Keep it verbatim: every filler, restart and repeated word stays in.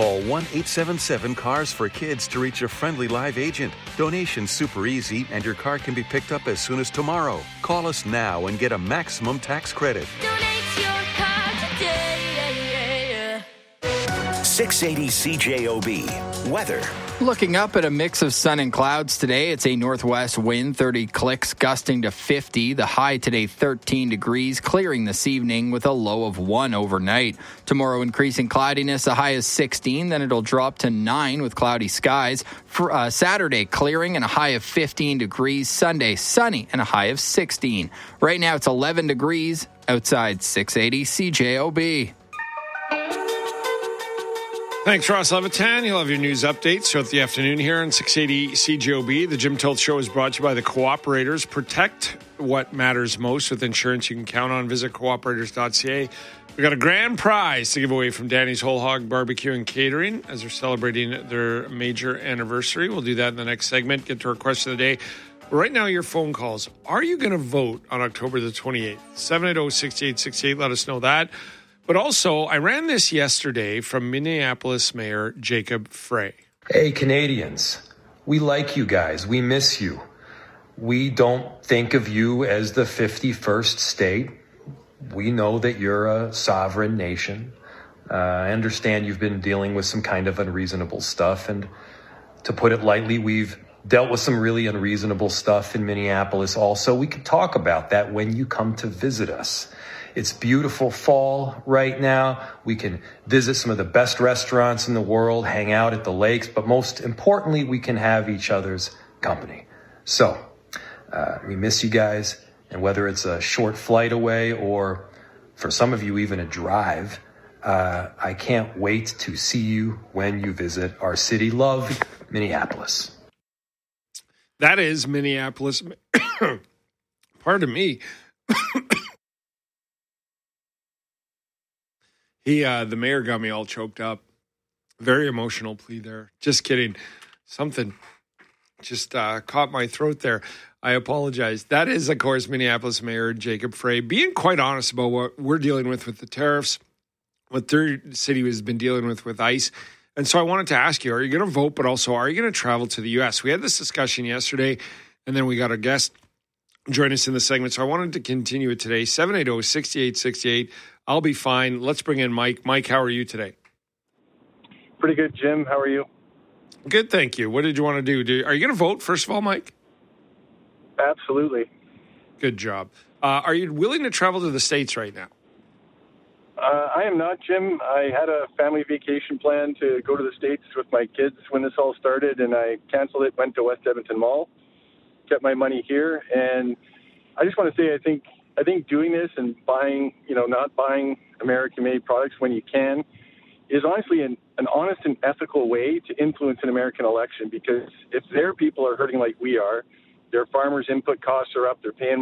Call one eight seven seven cars for kids to reach a friendly live agent. Donation's super easy, and your car can be picked up as soon as tomorrow. Call us now and get a maximum tax credit. Donate your car today. six eighty C J O B. Weather. Looking up at a mix of sun and clouds today. It's a northwest wind, thirty clicks, gusting to fifty. The high today, thirteen degrees, clearing this evening with a low of one overnight. Tomorrow, increasing cloudiness, a high of sixteen. Then it'll drop to nine with cloudy skies. For uh, Saturday, clearing and a high of fifteen degrees. Sunday, sunny and a high of sixteen. Right now, it's eleven degrees outside. Six eighty C J O B. Thanks, Ross Levitan. You'll have your news updates throughout the afternoon here on six eighty C J O B. The Jim Tilt Show is brought to you by the Cooperators. Protect what matters most with insurance you can count on. Visit cooperators dot c a. We've got a grand prize to give away from Danny's Whole Hog Barbecue and Catering as they're celebrating their major anniversary. We'll do that in the next segment. Get to our question of the day. Right now, your phone calls. Are you going to vote on October the twenty-eighth? seven eight zero, six eight six eight. Let us know that. But also, I ran this yesterday from Minneapolis Mayor Jacob Frey. Hey, Canadians, we like you guys. We miss you. We don't think of you as the fifty-first state. We know that you're a sovereign nation. Uh, I understand you've been dealing with some kind of unreasonable stuff. And to put it lightly, we've dealt with some really unreasonable stuff in Minneapolis also. We can talk about that when you come to visit us. It's beautiful fall right now. We can visit some of the best restaurants in the world, hang out at the lakes, but most importantly, we can have each other's company. So, uh, we miss you guys, and whether it's a short flight away or for some of you even a drive, uh, I can't wait to see you when you visit our city. Love, Minneapolis. That is Minneapolis. Pardon me. He, uh, the mayor got me all choked up. Very emotional plea there. Just kidding. Something just uh, caught my throat there. I apologize. That is, of course, Minneapolis Mayor Jacob Frey being quite honest about what we're dealing with with the tariffs, what their city has been dealing with with ICE. And so I wanted to ask you, are you going to vote, but also are you going to travel to the U S? We had this discussion yesterday, and then we got a guest join us in the segment. So I wanted to continue it today. seven eight zero, six eight six eight. I'll be fine. Let's bring in Mike. Mike, how are you today? Pretty good, Jim. How are you? Good, thank you. What did you want to do? do are you going to vote, first of all, Mike? Absolutely. Good job. Uh, are you willing to travel to the States right now? Uh, I am not, Jim. I had a family vacation plan to go to the States with my kids when this all started, and I canceled it, went to West Edmonton Mall, kept my money here, and I just want to say I think I think doing this and buying, you know, not buying American-made products when you can is honestly an, an honest and ethical way to influence an American election, because if their people are hurting like we are, their farmers' input costs are up, they're paying